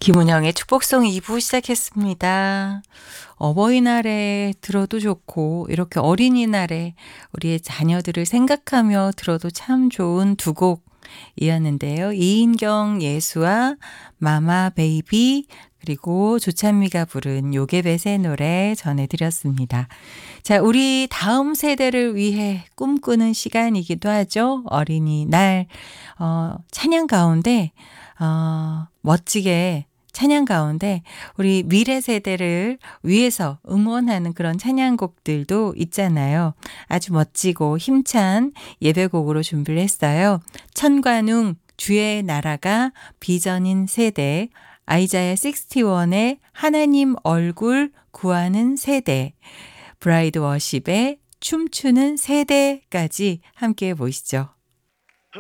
김은영의 축복송 2부 시작했습니다. 어버이날에 들어도 좋고 이렇게 어린이날에 우리의 자녀들을 생각하며 들어도 참 좋은 두 곡이었는데요. 이인경 예수와 마마 베이비 그리고 조찬미가 부른 요괴벳의 노래 전해드렸습니다. 자, 우리 다음 세대를 위해 꿈꾸는 시간이기도 하죠. 어린이날 찬양 가운데 멋지게 찬양 가운데 우리 미래 세대를 위해서 응원하는 그런 찬양곡들도 있잖아요. 아주 멋지고 힘찬 예배곡으로 준비를 했어요. 천관웅 주의 나라가 비전인 세대, 아이자야 61의 하나님 얼굴 구하는 세대, 브라이드 워십의 춤추는 세대까지 함께 보시죠.